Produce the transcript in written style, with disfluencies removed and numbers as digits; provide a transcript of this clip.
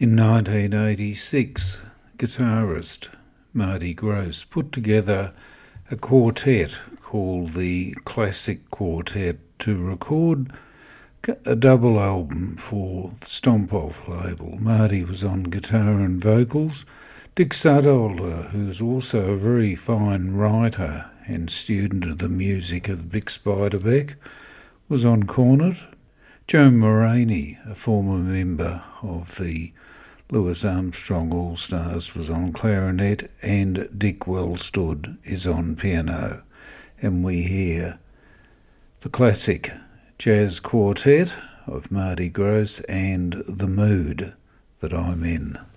In 1986, guitarist Marty Gross put together a quartet called the Classic Quartet to record a double album for the Stomp Off label. Marty was on guitar and vocals. Dick Sudholder, who's also a very fine writer and student of the music of Bix Beiderbecke, was on cornet. Joe Moraney, a former member of the Louis Armstrong All-Stars, was on clarinet, and Dick Wellstood is on piano. And we hear the classic jazz quartet of Marty Gross and The Mood That I'm In.